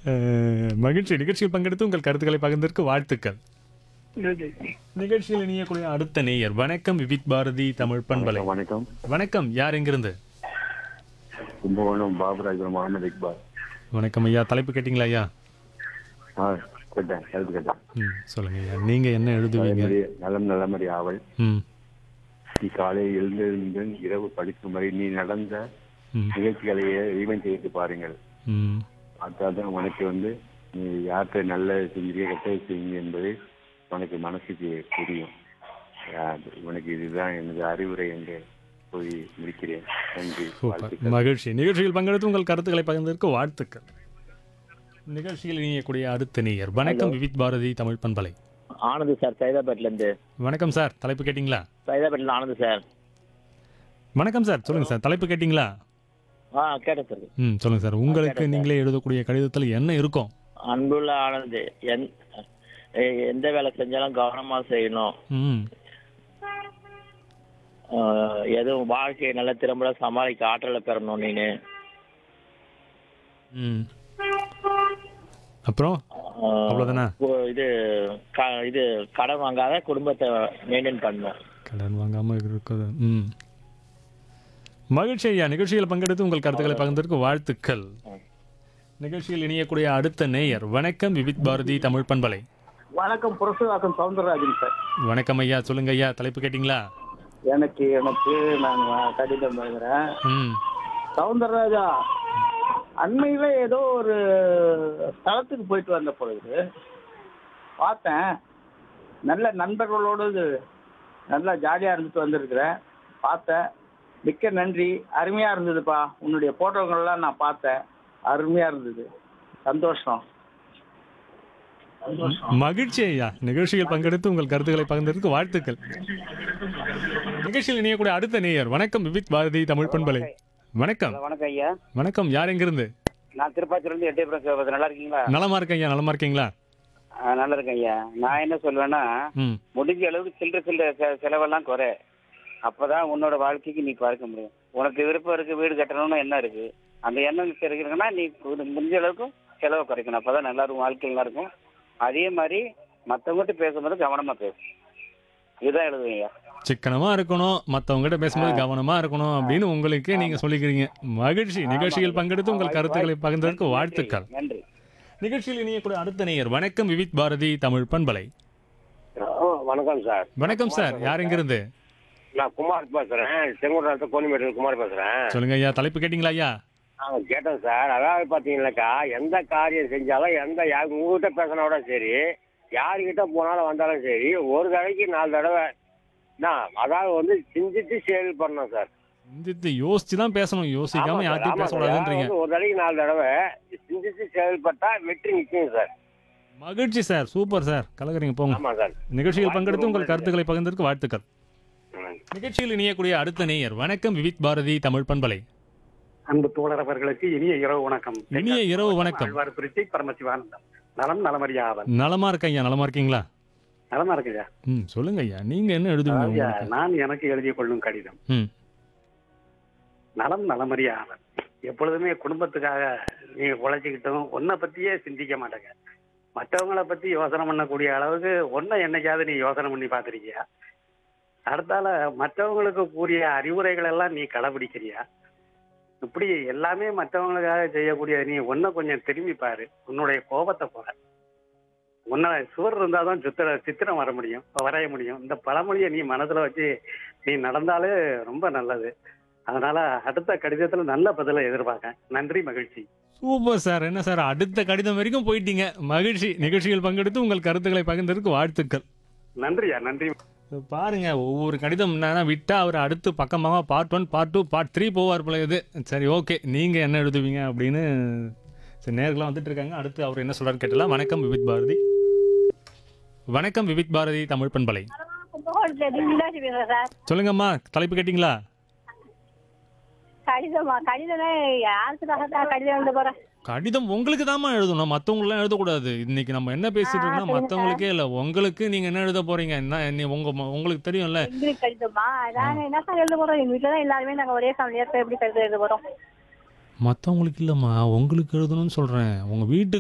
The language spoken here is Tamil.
மகிழ்ச்சி. நிகழ்ச்சியில் பங்கெடுத்து உங்கள் கருத்துக்களை பகிர்ந்ததற்கு வாழ்த்துக்கள். நிகழ்ச்சியில் இணையக்கூடிய அடுத்த நேயர். வணக்கம் விவித் பாரதி தமிழ் பண்பலை. வணக்கம். வணக்கம். யார் எங்கிருந்து? கும்பகோணம் பாபுராஜ் முகமது இக்பால். வணக்கம் ஐயா. தலைப்பு கேட்டீங்களா ஐயா? கேட்டேன். சொல்லுங்க ஐயா. நீங்க என்ன எழுதுவீங்க? நலம் நலமறி ஆவல். ம் நீ காலையில் எழுந்திருந்து இரவு படிக்கும் வரை நீ நடந்த நிகழ்ச்சிகளையே ஈவெண்ட் செய்து பாருங்கள். ம் அதான் உனக்கு நீ யார்கிட்ட நல்ல செஞ்சீங்க கெட்ட செய்யுங்க என்பது உனக்கு மனசுக்கு புரியும். உனக்கு இதுதான் எனது அறிவுரை என்று போய் முடிக்கிறேன். நன்றி. மகிழ்ச்சி. நிகழ்ச்சியில் பங்கெடுத்து உங்கள் கருத்துக்களை பகிர்ந்ததற்கு வாழ்த்துக்கள். நிகழ்ச்சியில் இணையக்கூடிய அடுத்த நேயர். வணக்கம் விவித் பாரதி தமிழ் பண்பலை. ஆனந்த் சார், சைதாபேட்ல இருந்து. வணக்கம் சார். தலைப்பு கேட்டீங்களா? சைதாபேட்ல ஆனந்த் சார். வணக்கம் சார். சொல்லுங்க சார். தலைப்பு கேட்டீங்களா? கேட்டேன் சார். சொல்லுங்க சார். உங்களுக்கு நீங்களே எழுதக்கூடிய கடிதத்தில் என்ன இருக்கும்? அன்புள்ள ஆனந்த், எந்த வேலை செஞ்சாலும் கவனமா செய்யணும். எதுவும் வாழ்க்கையை நல்ல திறம்பட சமாளிக்க ஆற்றலை பெறணும் நீனு. அப்புறம் அவ்வளவுதானா? இது கடன் வாங்காத குடும்பத்தை மெயின்டைன் பண்ணணும். கடன் வாங்காம இருக்குது. மகிழ்ச்சி ஐயா. நிகழ்ச்சியில் பங்கெடுத்து உங்கள் கருத்துக்களை பகிர்ந்ததற்கு வாழ்த்துக்கள். நிகழ்ச்சியில் இணையக்கூடிய அடுத்த நேயர். வணக்கம் விவித் பாரதி தமிழ் பண்பலை. வணக்கம். புரசுவாக்கம் சவுந்தரராஜன் சார். வணக்கம் ஐயா. சொல்லுங்க ஐயா. தலைப்பு கேட்டீங்களா? எனக்கு நான் கடிதம் எழுதுறேன். சவுந்தரராஜா, அண்மையில ஏதோ ஒரு ஸ்தலத்துக்கு போயிட்டு வந்த பொழுது பார்த்தேன். நல்ல நண்பர்களோடு நல்லா ஜாலியா இருந்துட்டு வந்திருக்கிறேன். பார்த்தேன். மிக்க நன்றி. அருமையா இருந்ததுப்பா. உன்னுடைய போட்டோக்கள்லாம் நான் பார்த்தேன். அருமையா இருந்தது. சந்தோஷம். மகிழ்ச்சி ஐயா. நிகழ்ச்சியில் பங்கெடுத்து உங்கள் கருத்துக்களை பகிர்ந்ததற்கு வாழ்த்துக்கள். நிகழ்ச்சியில் இணையக்கூடிய அடுத்த நேயர். வணக்கம் விவித் பாரதி தமிழ் பண்பலை. வணக்கம். வணக்கம் ஐயா. வணக்கம். யார் எங்கிருந்து? நான் திருப்பாச்சியிலிருந்து எட்டயபுரம். நல்லா இருக்கீங்களா? நலமா இருக்கேன் ஐயா. நலமா இருக்கீங்களா? நல்லா இருக்கேன் ஐயா. நான் என்ன சொல்வேன்னா, முடிஞ்ச அளவுக்கு சில்லற செலவெல்லாம் குறை. அப்பதான் உன்னோட வாழ்க்கைக்கு நீ பார்க்க முடியும். உனக்கு விருப்பம் இருக்கு, வீடு கட்டணும்னு என்ன இருக்கு, அந்த எண்ணம் இருக்குன்னா நீ முடிஞ்ச அளவுக்கு செலவை குறைக்கணும். அப்பதான் நல்லா இருக்கும், வாழ்க்கை நல்லா இருக்கும். அதே மாதிரி மற்றவங்ககிட்ட பேசும்போது கவனமா பேசும். இதுதான் எழுதுவீங்க. சிக்கனமா இருக்கணும், மற்றவங்ககிட்ட பேசும்போது கவனமா இருக்கணும் அப்படின்னு உங்களுக்கு நீங்க சொல்லிக்கிறீங்க. மகிழ்ச்சி. நிகழ்ச்சியில் பங்கெடுத்து உங்கள் கருத்துக்களை பகிர்ந்ததற்கு வாழ்த்துக்கள். நன்றி. நிகழ்ச்சியில் இணையக்கூடிய அடுத்த நேயர். வணக்கம் விவித் பாரதி தமிழ் பண்பலை. வணக்கம் சார். வணக்கம் சார். யார் எங்கிருந்து? நான் குமார் பேசுறேன். செங்கோட்டை கோணிமேட்டில் குமார் பேசுறேன். சொல்லுங்க ஐயா. தலைப்பு கேட்டீங்களா ஐயா? கேட்டேன் சார். அதாவது பாத்தீங்கன்னாக்கா, எந்த காரியம் செஞ்சாலும் உங்ககிட்ட பேசினோட சரி, யாருக்கிட்ட போனாலும் வந்தாலும் சரி, ஒரு தடவைக்கு 4 தடவை அதாவது சிந்திச்சு செயல் பண்ணணும் சார். சிந்தித்து யோசிச்சு தான் பேசணும். யோசிக்காம யார்கிட்டயும் பேசக்கூடாதுன்றீங்க. ஒரு தடவைக்கு 4 தடவை சிந்திச்சு செயல்பட்டா வெற்றி நிச்சயம் சார். மகிழ்ச்சி சார். Super sir. கலக்குறீங்க போங்க. ஆமா சார். நிகழ்ச்சியில் பங்கெடுத்து உங்கள் கருத்துக்களை பகிர்ந்ததற்கு வாழ்த்துக்கள். நிகழ்ச்சியில் இணையக்கூடிய அடுத்த நேயர். வணக்கம் விவித் பாரதி தமிழ் பண்பலை. அன்பு தோழரவர்களுக்கு இனிய இரவு வணக்கம். இனிய இரவு வணக்கம். பரமசிவானந்தம். நலம் நலமறியாவன். நலமா இருக்க ஐயா. நலமா இருக்கீங்களா? நலமா இருக்கையா. சொல்லுங்க ஐயா. நீங்க என்ன எழுதுவீங்க? நான் எனக்கு எழுதிய கொள்ளும் கடிதம். நலம் நலமறியாவன். எப்பொழுதுமே குடும்பத்துக்காக நீங்க உழைச்சிக்கிட்டும் ஒன்ன பத்தியே சிந்திக்க மாட்டேங்க. மற்றவங்களை பத்தி யோசனை பண்ணக்கூடிய அளவுக்கு ஒன்ன என்னைக்காவது நீ யோசனை பண்ணி பாத்திருக்கியா? அடுத்தால மற்றவங்களுக்கு கூறிய அறிவுரைகள் எல்லாம் நீ கடைபிடிக்கிறியா? இப்படி எல்லாமே மற்றவங்களுக்காக செய்யக்கூடிய நீ ஒன்ன கொஞ்சம் திரும்பி பாரு. உன்னுடைய கோபத்தை போற. உன்ன சுவர் இருந்தாதான் சித்திரம் வரைய முடியும். இந்த பழமொழியை நீ மனசுல வச்சு நீ நடந்தாலே ரொம்ப நல்லது. அதனால அடுத்த கடிதத்துல நல்ல பதிலை எதிர்பார்க்க. நன்றி. மகிழ்ச்சி. Super sir. என்ன சார், அடுத்த கடிதம் வரைக்கும் போயிட்டீங்க. மகிழ்ச்சி. நிகழ்ச்சியில் பங்கெடுத்து உங்கள் கருத்துக்களை பகிர்ந்ததற்கு வாழ்த்துக்கள். நன்றியா. நன்றி. பாருங்க, ஒவ்வொரு கடிதம் என்னன்னா விட்டா அவர் அடுத்து பக்கமாக பார்ட் 1 பார்ட் 2 பார்ட் 3 போவார் போல. இது சரி, ஓகே. நீங்க என்ன எழுதுவீங்க அப்படின்னு சரி நேர்களாக வந்துட்டு இருக்காங்க. அடுத்து அவர் என்ன சொல்றாரு கேட்டலாம். வணக்கம் விவித் பாரதி. வணக்கம் விவித் பாரதி தமிழ் பண்பலை. சொல்லுங்கம்மா. தலைப்பு கேட்டீங்களா? கடிதம் உங்களுக்கு தாமா எழுதணும், மற்றவங்களெலாம் எழுதக்கூடாது. இன்னைக்கு நம்ம என்ன பேசிட்டு இருக்கோம்னா மற்றவங்களுக்கே இல்லை, உங்களுக்கு நீங்க என்ன எழுத போறீங்க? என்ன உங்களுக்கு தெரியும்ல. மற்றவங்களுக்கு இல்லம்மா, உங்களுக்கு எழுதணும்னு சொல்றேன். உங்க வீட்டுக்கு